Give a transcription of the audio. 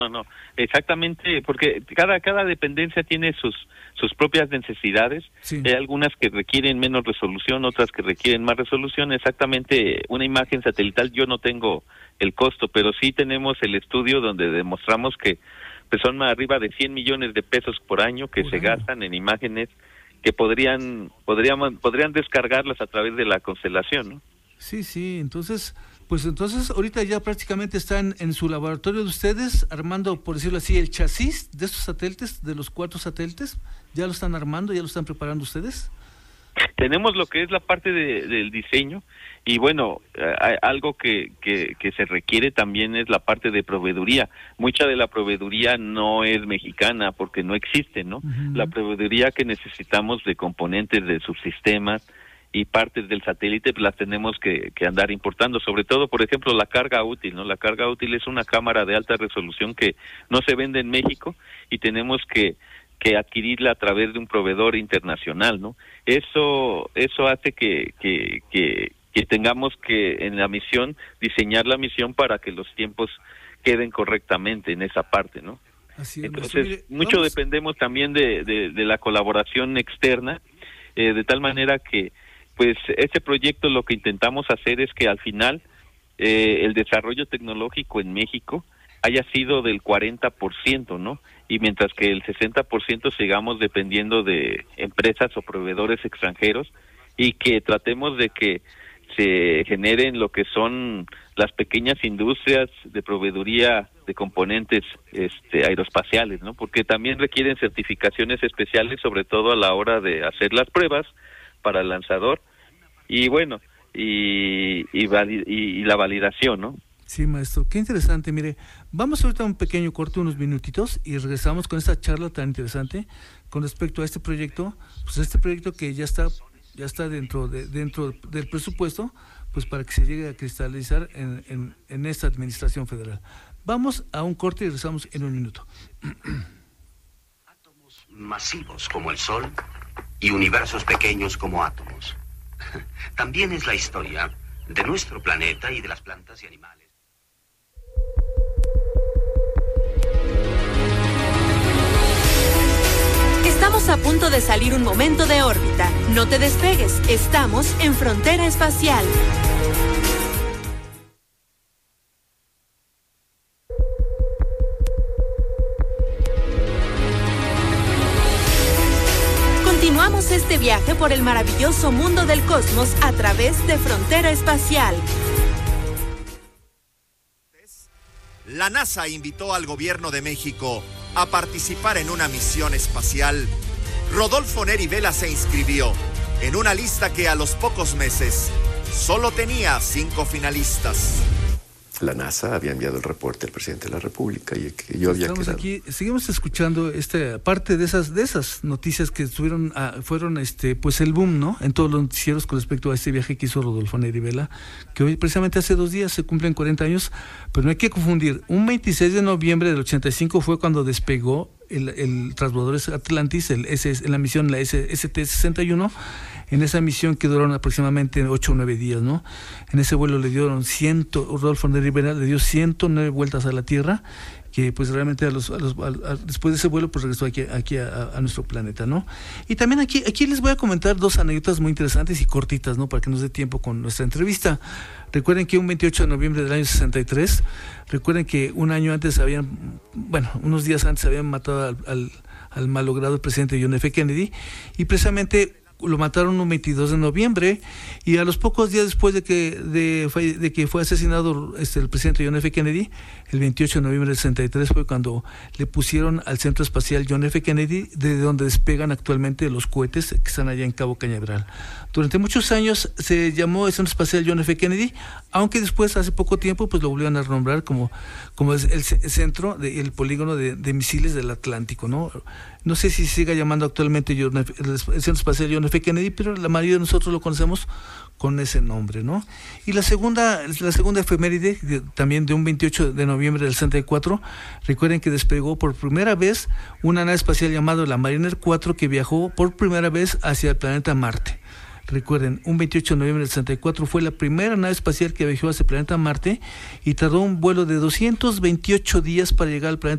No, exactamente, porque cada dependencia tiene sus propias necesidades. Sí. Hay algunas que requieren menos resolución, otras que requieren más resolución. Exactamente, una imagen satelital yo no tengo el costo, pero sí tenemos el estudio donde demostramos que pues son arriba de 100 millones de pesos por año que se gastan en imágenes que podrían descargarlas a través de la constelación, ¿no? Sí, entonces ahorita ya prácticamente están en su laboratorio de ustedes armando, por decirlo así, el chasis de estos satélites, de los 4 satélites. ¿Ya lo están armando, ya lo están preparando ustedes? Tenemos lo que es la parte del diseño y bueno, algo que se requiere también es la parte de proveeduría. Mucha de la proveeduría no es mexicana porque no existe, ¿no? Uh-huh. La proveeduría que necesitamos de componentes de subsistemas y partes del satélite pues las tenemos que andar importando, sobre todo, por ejemplo, la carga útil, ¿no? La carga útil es una cámara de alta resolución que no se vende en México y tenemos que adquirirla a través de un proveedor internacional, ¿no? Eso hace que tengamos que en la misión diseñar la misión para que los tiempos queden correctamente en esa parte, ¿no? Así es. Entonces, mucho dependemos también de la colaboración externa, de tal manera que pues este proyecto lo que intentamos hacer es que al final el desarrollo tecnológico en México haya sido del 40%, ¿no? Y mientras que el 60% sigamos dependiendo de empresas o proveedores extranjeros y que tratemos de que se generen lo que son las pequeñas industrias de proveeduría de componentes aeroespaciales, ¿no? Porque también requieren certificaciones especiales, sobre todo a la hora de hacer las pruebas para el lanzador y bueno, y la validación, ¿no? Sí, maestro, qué interesante. Mire, vamos ahorita a un pequeño corte, unos minutitos, y regresamos con esta charla tan interesante con respecto a este proyecto, pues este proyecto que ya está dentro del presupuesto, pues para que se llegue a cristalizar en esta administración federal. Vamos a un corte y regresamos en un minuto. Átomos masivos como el Sol y universos pequeños como átomos. También es la historia de nuestro planeta y de las plantas y animales. Estamos a punto de salir un momento de órbita. No te despegues, estamos en Frontera Espacial. Continuamos este viaje por el maravilloso mundo del cosmos a través de Frontera Espacial. La NASA invitó al gobierno de México a participar en una misión espacial. Rodolfo Neri Vela se inscribió en una lista que a los pocos meses solo tenía 5 finalistas. La NASA había enviado el reporte al presidente de la República y que yo había quedado. Aquí, seguimos escuchando parte de esas noticias que fueron pues el boom, ¿no? En todos los noticieros con respecto a este viaje que hizo Rodolfo Neri Vela, que hoy precisamente hace 2 días se cumplen 40 años, pero no hay que confundir. Un 26 de noviembre del 85 fue cuando despegó el transbordador Atlantis, en la misión, la ST-61, en esa misión que duraron aproximadamente 8 o 9 días, ¿no? En ese vuelo Rodolfo Neri Vela le dio 109 vueltas a la Tierra, que pues realmente después de ese vuelo pues regresó aquí a nuestro planeta, ¿no? Y también aquí les voy a comentar 2 anécdotas muy interesantes y cortitas, ¿no? Para que nos dé tiempo con nuestra entrevista. Recuerden que un 28 de noviembre del año 63, recuerden que unos días antes habían matado al malogrado presidente John F. Kennedy, y precisamente lo mataron un 22 de noviembre, y a los pocos días después de que fue asesinado el presidente John F. Kennedy, el 28 de noviembre del 63 fue cuando le pusieron al Centro Espacial John F. Kennedy, de donde despegan actualmente los cohetes que están allá en Cabo Cañaveral. Durante muchos años se llamó el Centro Espacial John F. Kennedy, aunque después, hace poco tiempo, pues lo volvieron a renombrar como es el centro, el polígono de misiles del Atlántico, ¿no? No sé si se siga llamando actualmente el Centro Espacial John F. Kennedy, pero la mayoría de nosotros lo conocemos con ese nombre, ¿no? Y la segunda efeméride, también de un 28 de noviembre del 64, recuerden que despegó por primera vez una nave espacial llamada la Mariner 4, que viajó por primera vez hacia el planeta Marte. Recuerden, un 28 de noviembre del 64 fue la primera nave espacial que viajó hacia el planeta Marte y tardó un vuelo de 228 días para llegar al planeta